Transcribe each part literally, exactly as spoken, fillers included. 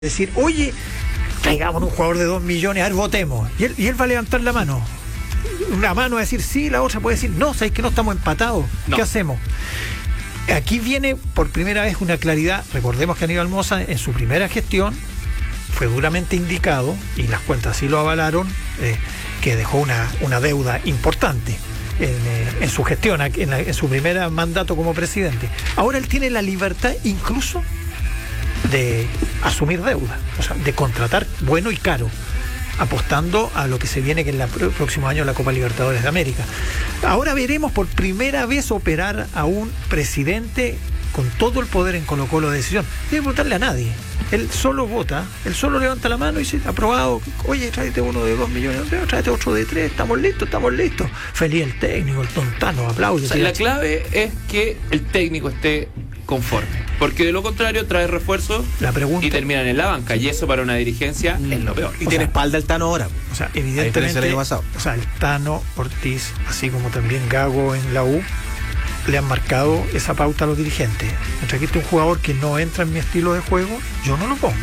decir, oye, traigamos un jugador de dos millones, a ver, votemos. Y él, y él va a levantar la mano. Una mano va a decir sí, la otra puede decir no, sabéis que no estamos empatados. No. ¿Qué hacemos? Aquí viene por primera vez una claridad. Recordemos que Aníbal Mosa en su primera gestión fue duramente indicado, y las cuentas sí lo avalaron, eh, que dejó una, una deuda importante en, eh, en su gestión, en, la, en su primer mandato como presidente. Ahora él tiene la libertad incluso de asumir deuda, o sea, de contratar bueno y caro, apostando a lo que se viene, que en el próximo año la Copa Libertadores de América. Ahora veremos por primera vez operar a un presidente con todo el poder en Colo-Colo de decisión. Debe votarle a nadie. Él solo vota, él solo levanta la mano y dice, aprobado, oye, tráete uno de dos millones, tráete otro de tres, estamos listos, estamos listos. Feliz el técnico, el tontano, aplausos. O sea, la clave es que el técnico esté conforme, porque de lo contrario trae refuerzos y terminan en la banca, y eso para una dirigencia mm. es lo peor. Y o tiene sea, espalda el Tano ahora. O sea, evidentemente, el año pasado. O sea, el Tano, Ortiz, así como también Gago en la U, le han marcado esa pauta a los dirigentes. Mientras que este es un jugador que no entra en mi estilo de juego, yo no lo pongo.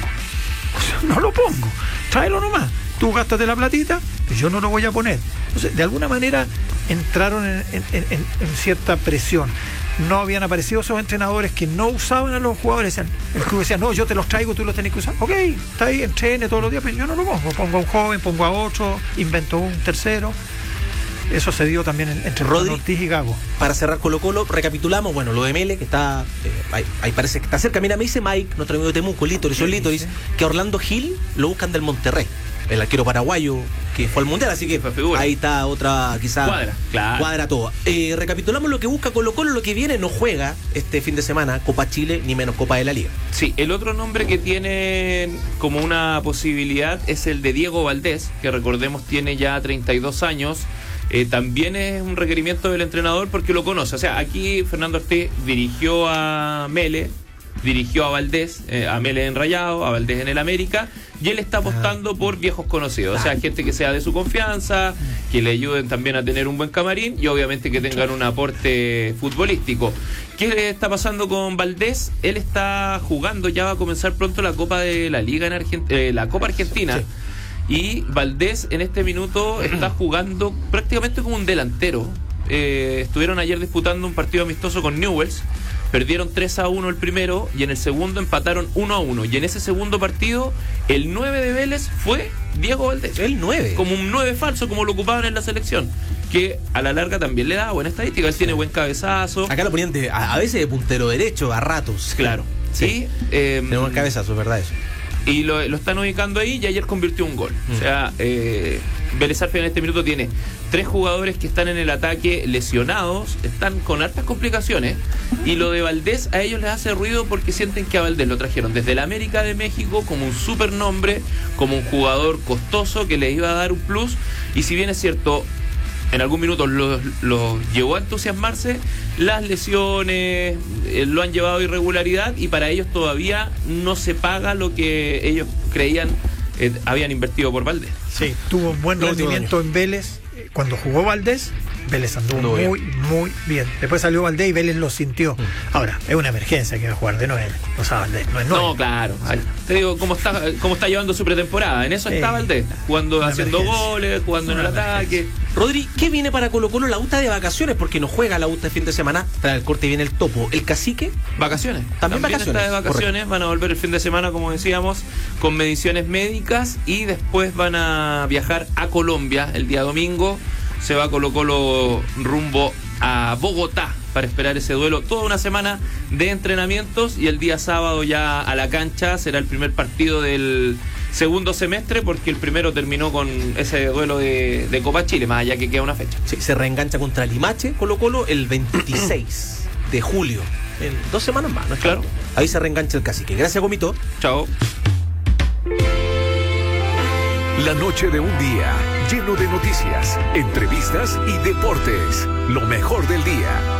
O sea, no lo pongo. Tráelo nomás. Tú gástate la platita, yo no lo voy a poner. Entonces, de alguna manera entraron en, en, en, en cierta presión. No habían aparecido esos entrenadores que no usaban a los jugadores. Decían, el club decía, no, yo te los traigo, tú los tenés que usar. Ok, está ahí, entrene todos los días, pero yo no lo pongo. Pongo a un joven, pongo a otro, invento un tercero. Eso se dio también entre Rodri, Ortiz y Gago. Para cerrar Colo-Colo, recapitulamos, bueno, lo de Mele, que está, eh, ahí, ahí parece que está cerca. Mira, me dice Mike, nuestro amigo de Temuco, Lítoris, soy Lítoris, que Orlando Gil lo buscan del Monterrey, el arquero paraguayo que fue al Mundial, así que ahí está otra, quizá cuadra, claro. cuadra todo. Eh, recapitulamos lo que busca Colo-Colo, lo que viene, no juega este fin de semana Copa Chile, ni menos Copa de la Liga. Sí, el otro nombre que tiene como una posibilidad es el de Diego Valdés, que recordemos tiene ya treinta y dos años. Eh, también es un requerimiento del entrenador porque lo conoce. O sea, aquí Fernando Ortiz dirigió a Mele, dirigió a Valdés, eh, a Mele en Rayado, a Valdés en el América, y él está apostando por viejos conocidos. O sea, gente que sea de su confianza, que le ayuden también a tener un buen camarín y obviamente que tengan un aporte futbolístico. ¿Qué está pasando con Valdés? Él está jugando, ya va a comenzar pronto la Copa de la Liga en Argentina, eh, la Copa Argentina. Sí. Y Valdés en este minuto está jugando prácticamente como un delantero. Eh, estuvieron ayer disputando un partido amistoso con Newell's. Perdieron tres a uno el primero y en el segundo empataron uno a uno. Y en ese segundo partido, el nueve de Vélez fue Diego Valdés. El nueve. Como un nueve falso, como lo ocupaban en la selección. Que a la larga también le da buena estadística. Él tiene buen cabezazo. Acá lo ponían de, a, a veces de puntero derecho, a ratos. Claro. Sí. sí. Eh, tiene buen cabezazo, es verdad eso. Y lo, lo están ubicando ahí y ayer convirtió un gol. Mm. O sea, eh, Vélez Sarsfield en este minuto tiene tres jugadores que están en el ataque lesionados, están con hartas complicaciones. Y lo de Valdés a ellos les hace ruido porque sienten que a Valdés lo trajeron desde el América de México como un super nombre, como un jugador costoso que les iba a dar un plus. Y si bien es cierto, en algún minuto los lo llevó a entusiasmarse, las lesiones eh, lo han llevado a irregularidad y para ellos todavía no se paga lo que ellos creían eh, habían invertido por Valdés. Sí, tuvo un buen rendimiento en Vélez. Cuando jugó Valdés, Vélez anduvo no, muy, bien. muy bien. Después salió Valdés y Vélez lo sintió. Mm. Ahora, es una emergencia que va a jugar de nueve. O sea, Valdés no es nueve. No, claro. Te digo, cómo está, cómo está llevando su pretemporada. En eso sí. está Valdés. Jugando, haciendo goles, jugando en el ataque. Rodri, ¿qué viene para Colo-Colo? La U está de vacaciones porque no juega la U este fin de semana. Tras el corte viene el topo. ¿El cacique? Vacaciones. También, También vacaciones. Está de vacaciones. Correcto. Van a volver el fin de semana, como decíamos, con mediciones médicas y después van a viajar a Colombia el día domingo. Se va Colo-Colo rumbo a Bogotá para esperar ese duelo. Toda una semana de entrenamientos y el día sábado ya a la cancha. Será el primer partido del segundo semestre porque el primero terminó con ese duelo de, de Copa Chile, más allá que queda una fecha. Sí, se reengancha contra Limache Colo-Colo el veintiséis de julio. En dos semanas más, ¿no es claro? Ahí se reengancha el cacique. Gracias, Gomito. Chao. La noche de un día lleno de noticias, entrevistas y deportes. Lo mejor del día.